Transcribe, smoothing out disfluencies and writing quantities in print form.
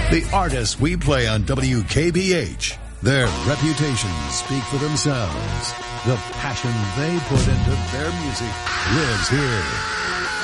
The artists we play on WKBH, their reputations speak for themselves. The passion they put into their music lives here.